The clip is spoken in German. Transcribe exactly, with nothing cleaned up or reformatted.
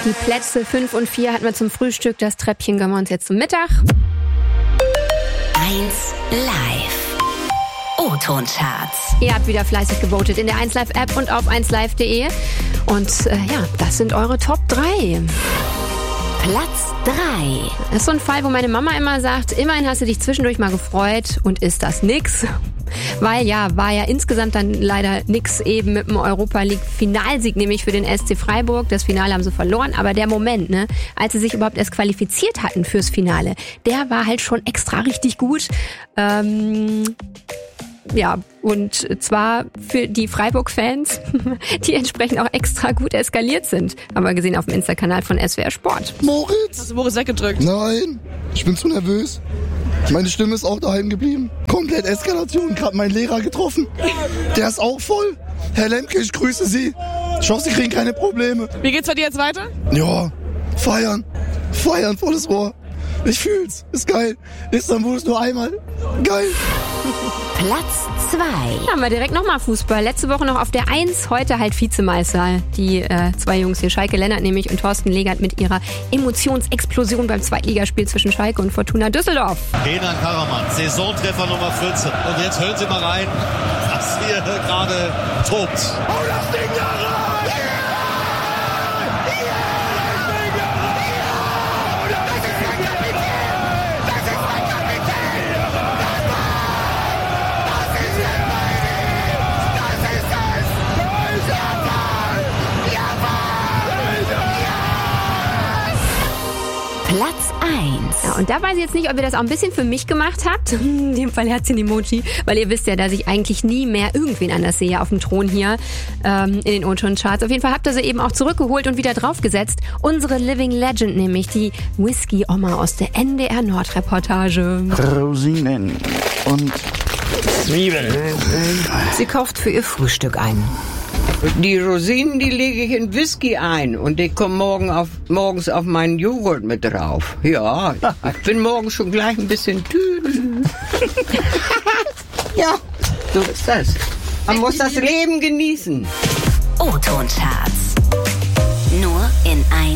Die Plätze fünf und vier hatten wir zum Frühstück, das Treppchen gönnen wir uns jetzt zum Mittag. eins Live. O-Ton-Charts. Ihr habt wieder fleißig gewotet in der eins Live App und auf eins live punkt de. Und äh, ja, das sind eure Top drei. Platz drei. Das ist so ein Fall, wo meine Mama immer sagt, immerhin hast du dich zwischendurch mal gefreut und ist das nix. Weil ja, war ja insgesamt dann leider nix eben mit dem Europa League Finalsieg, nämlich für den S C Freiburg. Das Finale haben sie verloren, aber der Moment, ne, als sie sich überhaupt erst qualifiziert hatten fürs Finale, der war halt schon extra richtig gut. Ähm... Ja, und zwar für die Freiburg-Fans, die entsprechend auch extra gut eskaliert sind. Haben wir gesehen auf dem Insta-Kanal von S W R Sport. Moritz! Hast du Moritz weggedrückt? Nein, ich bin zu nervös. Meine Stimme ist auch daheim geblieben. Komplett Eskalation, gerade meinen Lehrer getroffen. Der ist auch voll. Herr Lemke, ich grüße Sie. Ich hoffe, Sie kriegen keine Probleme. Wie geht's bei dir jetzt weiter? Ja, feiern. Feiern, volles Rohr. Ich fühl's, ist geil. Istanbul ist nur einmal. Geil. Platz zwei. Haben wir direkt nochmal Fußball. Letzte Woche noch auf der eins, heute halt Vizemeister. Die äh, zwei Jungs hier, Schalke Lennart nämlich und Thorsten Legert mit ihrer Emotionsexplosion beim Zweitligaspiel zwischen Schalke und Fortuna Düsseldorf. Kenan Karaman, Saisontreffer Nummer vierzehn. Und jetzt hören Sie mal rein, was hier gerade tobt. Oh, das Ding da rein! Platz eins. Ja, und da weiß ich jetzt nicht, ob ihr das auch ein bisschen für mich gemacht habt. In dem Fall Herzchen-Emoji. Weil ihr wisst ja, dass ich eigentlich nie mehr irgendwen anders sehe auf dem Thron hier ähm, in den O-Ton-Charts. Auf jeden Fall habt ihr sie eben auch zurückgeholt und wieder draufgesetzt. Unsere Living Legend, nämlich die Whisky-Oma aus der N D R Nord-Reportage. Rosinen und Zwiebeln. Sie kauft für ihr Frühstück ein. Die Rosinen, die lege ich in Whisky ein und die kommen morgen auf, morgens auf meinen Joghurt mit drauf. Ja, ich bin morgen schon gleich ein bisschen dünn. Ja, so ist das. Man muss das Leben genießen. O-Ton-Charts. Nur in eins.